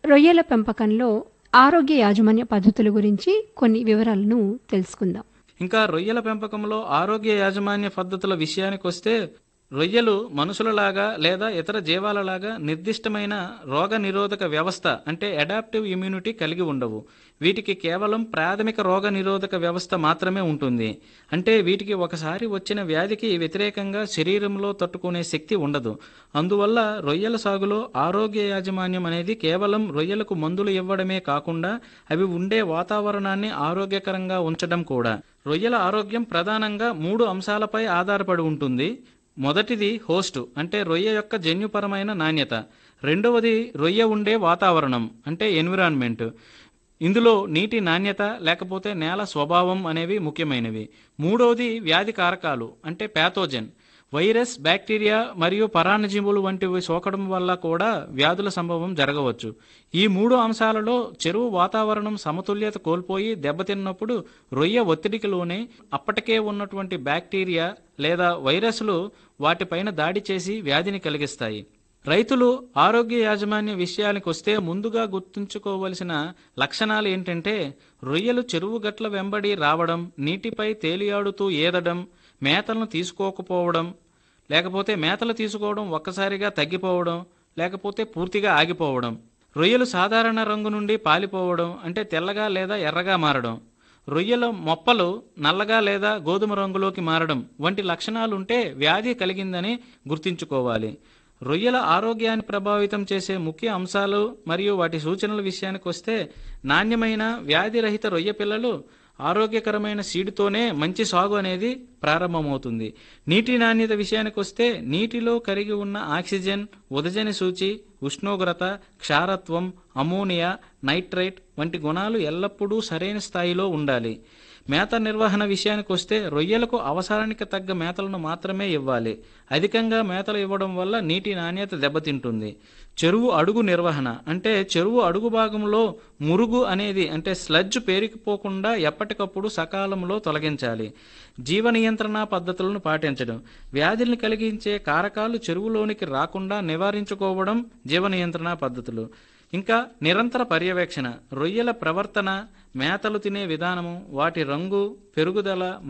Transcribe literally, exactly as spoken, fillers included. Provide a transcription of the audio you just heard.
రొయ్యల పెంపకంలో ఆరోగ్య యాజమాన్య పద్ధతుల గురించి కొన్ని వివరాలను తెలుసుకుందాం. ఇంకా రొయ్యల పెంపకంలో ఆరోగ్య యాజమాన్య పద్ధతుల విషయానికొస్తే రొయ్యలు మనుషులలాగా లేదా ఇతర జీవాలలాగా నిర్దిష్టమైన రోగ నిరోధక వ్యవస్థ అంటే అడాప్టివ్ ఇమ్యూనిటీ కలిగి ఉండవు. వీటికి కేవలం ప్రాథమిక రోగ నిరోధక వ్యవస్థ మాత్రమే ఉంటుంది. అంటే వీటికి ఒకసారి వచ్చిన వ్యాధికి వ్యతిరేకంగా శరీరంలో తట్టుకునే శక్తి ఉండదు. అందువల్ల రొయ్యల సాగులో ఆరోగ్య యాజమాన్యం అనేది కేవలం రొయ్యలకు మందులు ఇవ్వడమే కాకుండా అవి ఉండే వాతావరణాన్ని ఆరోగ్యకరంగా ఉంచడం కూడా. రొయ్యల ఆరోగ్యం ప్రధానంగా మూడు అంశాలపై ఆధారపడి ఉంటుంది. మొదటిది హోస్టు అంటే రొయ్య యొక్క జన్యుపరమైన నాణ్యత. రెండవది రొయ్య ఉండే వాతావరణం అంటే ఎన్విరాన్మెంట్. ఇందులో నీటి నాణ్యత లేకపోతే నేల స్వభావం అనేవి ముఖ్యమైనవి. మూడవది వ్యాధి కారకాలు అంటే ప్యాథోజన్. వైరస్, బ్యాక్టీరియా మరియు పరాన్నజీవులు వంటివి సోకడం వల్ల కూడా వ్యాధుల సంభవం జరగవచ్చు. ఈ మూడు అంశాలలో చెరువు వాతావరణం సమతుల్యత కోల్పోయి దెబ్బతిన్నప్పుడు రొయ్య ఒత్తిడికి లోనే అప్పటికే ఉన్నటువంటి బ్యాక్టీరియా లేదా వైరస్లు వాటిపైన దాడి చేసి వ్యాధిని కలిగిస్తాయి. రైతులు ఆరోగ్య యాజమాన్య విషయానికి వస్తే ముందుగా గుర్తుంచుకోవలసిన లక్షణాలు ఏంటంటే రొయ్యలు చెరువు గట్ల వెంబడి రావడం, నీటిపై తేలియాడుతూ ఈదడం, మేతలను తీసుకోకపోవడం, లేకపోతే మేతలు తీసుకోవడం ఒక్కసారిగా తగ్గిపోవడం, లేకపోతే పూర్తిగా ఆగిపోవడం, రొయ్యలు సాధారణ రంగు నుండి పాలిపోవడం అంటే తెల్లగా లేదా ఎర్రగా మారడం, రొయ్యల మొప్పలు నల్లగా లేదా గోధుమ రంగులోకి మారడం వంటి లక్షణాలుంటే వ్యాధి కలిగిందని గుర్తుంచుకోవాలి. రొయ్యల ఆరోగ్యాన్ని ప్రభావితం చేసే ముఖ్య అంశాలు మరియు వాటి సూచనల విషయానికి వస్తే నాణ్యమైన వ్యాధిరహిత రొయ్య పిల్లలు ఆరోగ్యకరమైన సీడుతోనే మంచి సాగు అనేది ప్రారంభమవుతుంది. నీటి నాణ్యత విషయానికి వస్తే నీటిలో కరిగి ఉన్న ఆక్సిజన్, ఉదజని సూచి, ఉష్ణోగ్రత, క్షారత్వం, అమోనియా, నైట్రైట్ వంటి గుణాలు ఎల్లప్పుడూ సరైన స్థాయిలో ఉండాలి. మేత నిర్వహణ విషయానికి వస్తే రొయ్యలకు అవసరానికి తగ్గ మేతలను మాత్రమే ఇవ్వాలి. అధికంగా మేతలు ఇవ్వడం వల్ల నీటి నాణ్యత దెబ్బతింటుంది. చెరువు అడుగు నిర్వహణ అంటే చెరువు అడుగు భాగంలో మురుగు అనేది అంటే స్లడ్జ్ పేరుకుపోకుండా ఎప్పటికప్పుడు సకాలంలో తొలగించాలి. జీవ నియంత్రణ పద్ధతులను పాటించడం, వ్యాధుల్ని కలిగించే కారకాలు చెరువులోనికి రాకుండా నివారించుకోవడం జీవ నియంత్రణ పద్ధతులు. ఇంకా నిరంతర పర్యవేక్షణ, రొయ్యల ప్రవర్తన, మేతలు తినే విధానము, వాటి రంగు, పెరుగుదల